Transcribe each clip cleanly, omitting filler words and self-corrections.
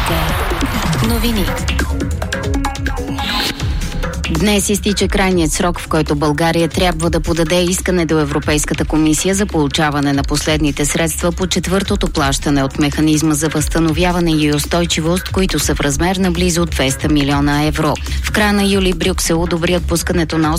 Вероника. Новини. Днес изтича крайният срок, в който България трябва да подаде искане до Европейската комисия за получаване на последните средства по четвъртото плащане от механизма за възстановяване и устойчивост, които са в размер на близо 200 милиона евро. В края на юли Брюксел одобри отпускането на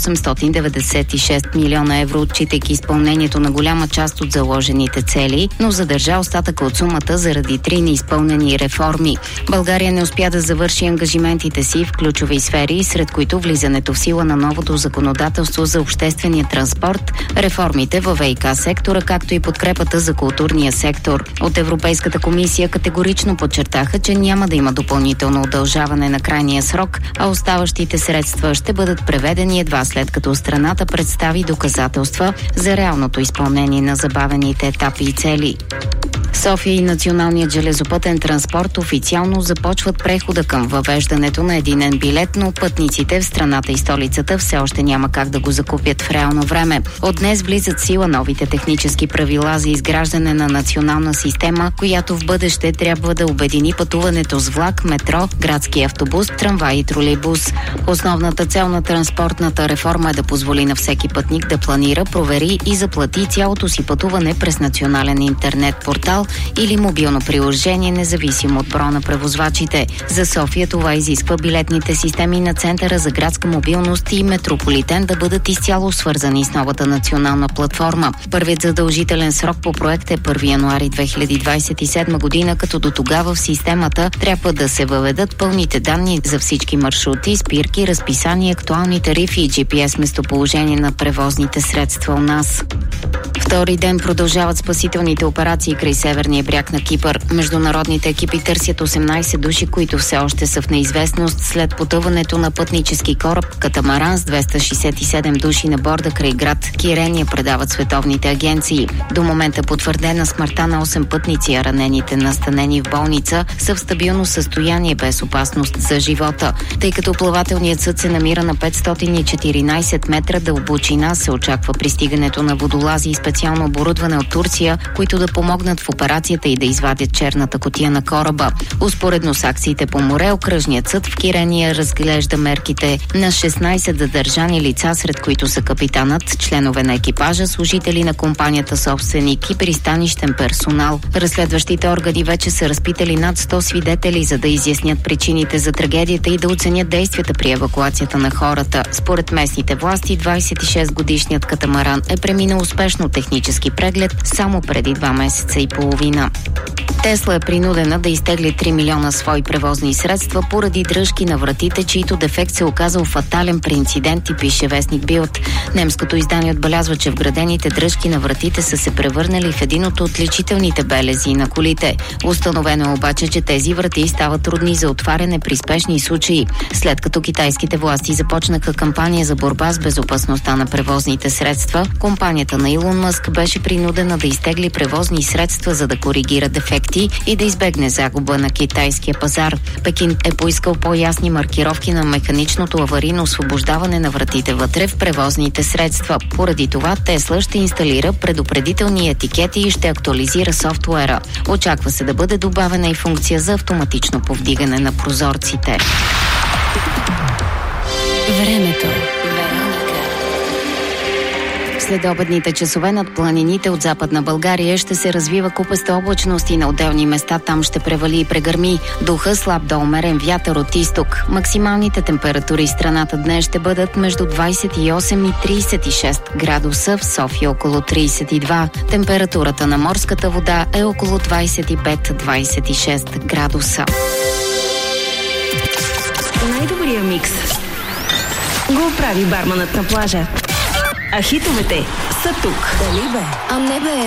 896 милиона евро, отчитайки изпълнението на голяма част от заложените цели, но задържа остатъка от сумата заради 3 неизпълнени реформи. България не успя да завърши ангажиментите си в ключови сфери, сред които влизането в сила на новото законодателство за обществения транспорт, реформите във ВиК сектора, както и подкрепата за културния сектор. От Европейската комисия категорично подчертаха, че няма да има допълнително удължаване на крайния срок, а оставащите средства ще бъдат преведени едва след като страната представи доказателства за реалното изпълнение на забавените етапи и цели. София и Националният железопътен транспорт официално започват прехода към въвеждането на единен билет, но пътниците в страната и столицата все още няма как да го закупят в реално време. От днес влизат в сила новите технически правила за изграждане на национална система, която в бъдеще трябва да обедини пътуването с влак, метро, градски автобус, трамвай и тролейбус. Основната цел на транспортната реформа е да позволи на всеки пътник да планира, провери и заплати цялото си пътуване през национален интернет портал или мобилно приложение, независимо от броя на превозвачите. За София това изисква билетните системи на Центъра за градска мобилност и Метрополитен да бъдат изцяло свързани с новата национална платформа. Първият задължителен срок по проект е 1 януари 2027 година, като до тогава в системата трябва да се въведат пълните данни за всички маршрути, спирки, разписания, актуални тарифи и GPS местоположение на превозните средства у нас. Втори ден продължават спасителните операции край северния бряг на Кипър. Международните екипи търсят 18 души, които все още са в неизвестност след потъването на пътнически кораб катамаран с 267 души на борда край град Кирения, предават световните агенции. До момента потвърдена смъртта на 8 пътници, а ранените, настанени в болница, са в стабилно състояние без опасност за живота. Тъй като плавателният съд се намира на 514 метра дълбочина, се очаква пристигането на водолази и специално оборудване от Турция, които да помогнат в операцията и да извадят черната кутия на кораба. Успоредно с акциите по море, окръжният съд в Кирения разглежда мерките на 16 задържани лица, сред които са капитанът, членове на екипажа, служители на компанията собственик и пристанищен персонал. Разследващите органи вече са разпитали над 100 свидетели, за да изяснят причините за трагедията и да оценят действията при евакуацията на хората. Според местните власти, 26-годишният катамаран е преминал успешно технически преглед само преди 2 месеца и половина. Тесла е принудена да изтегли 3 милиона свои превозни средства поради дръжки на вратите, чието дефект се оказал фатален при инцидент, и пише вестник Билд. Немското издание отбелязва, че вградените дръжки на вратите са се превърнали в един от отличителните белези на колите. Установено е обаче, че тези врати стават трудни за отваряне при спешни случаи. След като китайските власти започнаха кампания за борба с безопасността на превозните средства, компанията на Илон Мъск беше принудена да изтегли превозни средства, за да коригира дефекти и да избегне загуба на китайския пазар. Пекин е поискал по-ясни маркировки на механичното аварийно освобождаване на вратите вътре в превозните средства. Поради това Тесла ще инсталира предупредителни етикети и ще актуализира софтуера. Очаква се да бъде добавена и функция за автоматично повдигане на прозорците. Времето. Следобедните часове над планините от Западна България ще се развива купеста облачност и на отделни места там ще превали и прегърми. Духа слаб до умерен вятър от изток. Максималните температури в страната днес ще бъдат между 28 и 36 градуса, в София около 32. Температурата на морската вода е около 25-26 градуса. Най-добрия микс го прави барманът на плажа. А хитовете са тук. Дали бе? А не бе.